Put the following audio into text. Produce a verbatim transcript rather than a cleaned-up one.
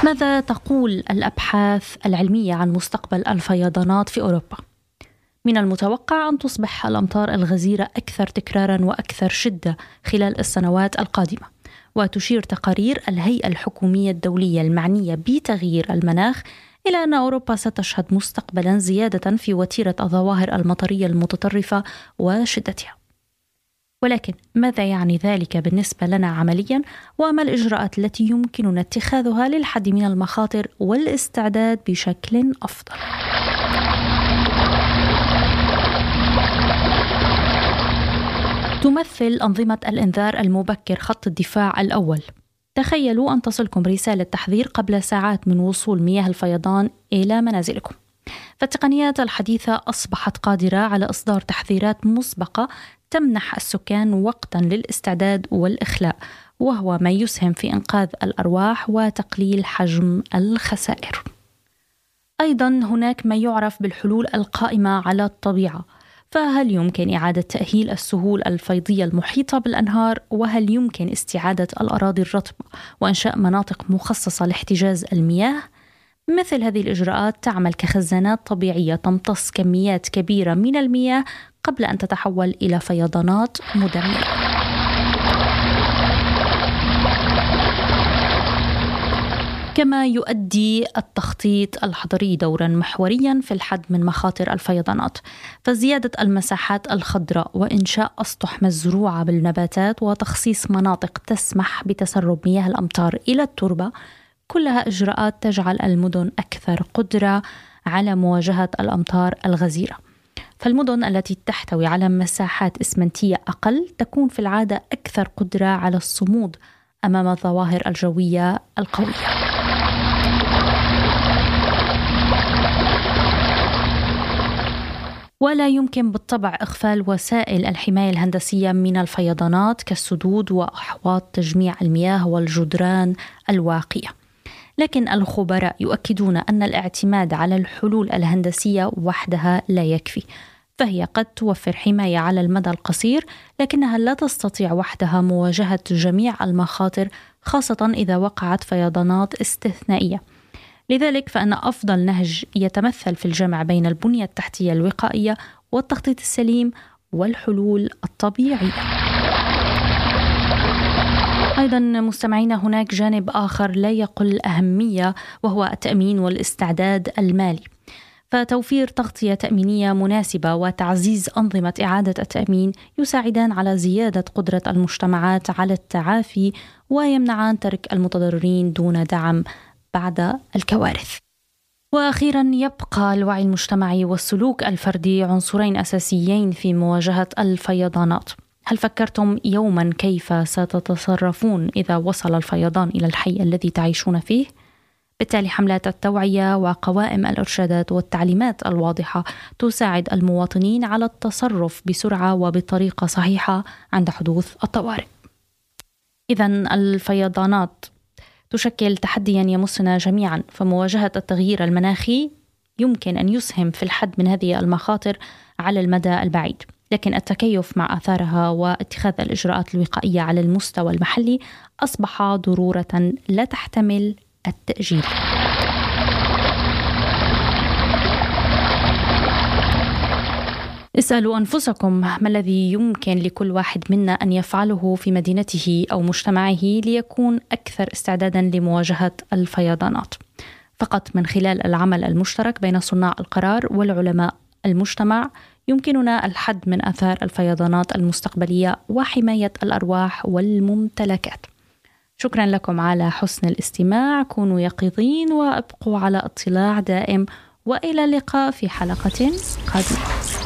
ماذا تقول الأبحاث العلمية عن مستقبل الفيضانات في أوروبا؟ من المتوقع أن تصبح الأمطار الغزيرة أكثر تكراراً وأكثر شدة خلال السنوات القادمة، وتشير تقارير الهيئة الحكومية الدولية المعنية بتغيير المناخ إلى أن أوروبا ستشهد مستقبلاً زيادة في وتيرة الظواهر المطرية المتطرفة وشدتها. ولكن ماذا يعني ذلك بالنسبة لنا عملياً؟ وما الإجراءات التي يمكننا اتخاذها للحد من المخاطر والاستعداد بشكل أفضل؟ تمثل أنظمة الإنذار المبكر خط الدفاع الأول. تخيلوا أن تصلكم رسالة تحذير قبل ساعات من وصول مياه الفيضان إلى منازلكم. فالتقنيات الحديثة أصبحت قادرة على إصدار تحذيرات مسبقة تمنح السكان وقتا للاستعداد والإخلاء، وهو ما يسهم في إنقاذ الأرواح وتقليل حجم الخسائر. أيضا هناك ما يعرف بالحلول القائمة على الطبيعة، فهل يمكن إعادة تأهيل السهول الفيضية المحيطة بالأنهار؟ وهل يمكن استعادة الأراضي الرطبة وإنشاء مناطق مخصصة لاحتجاز المياه؟ مثل هذه الإجراءات تعمل كخزانات طبيعية تمتص كميات كبيرة من المياه قبل أن تتحول إلى فيضانات مدمرة. كما يؤدي التخطيط الحضري دورا محوريا في الحد من مخاطر الفيضانات، فزيادة المساحات الخضراء وإنشاء أسطح مزروعة بالنباتات وتخصيص مناطق تسمح بتسرب مياه الأمطار إلى التربة، كلها إجراءات تجعل المدن أكثر قدرة على مواجهة الأمطار الغزيرة. فالمدن التي تحتوي على مساحات إسمنتية أقل تكون في العادة أكثر قدرة على الصمود أمام الظواهر الجوية القوية. ولا يمكن بالطبع إغفال وسائل الحماية الهندسية من الفيضانات كالسدود وأحواض تجميع المياه والجدران الواقية. لكن الخبراء يؤكدون أن الاعتماد على الحلول الهندسية وحدها لا يكفي، فهي قد توفر حماية على المدى القصير، لكنها لا تستطيع وحدها مواجهة جميع المخاطر، خاصة إذا وقعت فيضانات استثنائية. لذلك فإن أفضل نهج يتمثل في الجمع بين البنية التحتية الوقائية والتخطيط السليم والحلول الطبيعية. أيضا مستمعينا، هناك جانب آخر لا يقل أهمية، وهو التأمين والاستعداد المالي. فتوفير تغطية تأمينية مناسبة وتعزيز أنظمة إعادة التأمين يساعدان على زيادة قدرة المجتمعات على التعافي ويمنعان ترك المتضررين دون دعم بعد الكوارث. وأخيرا، يبقى الوعي المجتمعي والسلوك الفردي عنصرين أساسيين في مواجهة الفيضانات. هل فكرتم يوما كيف ستتصرفون إذا وصل الفيضان إلى الحي الذي تعيشون فيه؟ بالتالي حملات التوعية وقوائم الإرشادات والتعليمات الواضحة تساعد المواطنين على التصرف بسرعة وبطريقة صحيحة عند حدوث الطوارئ. إذن الفيضانات تشكل تحديا يمسنا جميعا، فمواجهة التغيير المناخي يمكن أن يسهم في الحد من هذه المخاطر على المدى البعيد، لكن التكيف مع آثارها واتخاذ الإجراءات الوقائية على المستوى المحلي أصبح ضرورة لا تحتمل التأجيل. اسألوا أنفسكم ما الذي يمكن لكل واحد منا أن يفعله في مدينته أو مجتمعه ليكون أكثر استعدادا لمواجهة الفيضانات. فقط من خلال العمل المشترك بين صناع القرار والعلماء المجتمع يمكننا الحد من آثار الفيضانات المستقبلية وحماية الأرواح والممتلكات. شكرا لكم على حسن الاستماع، كونوا يقظين وابقوا على اطلاع دائم، وإلى اللقاء في حلقة قادمة.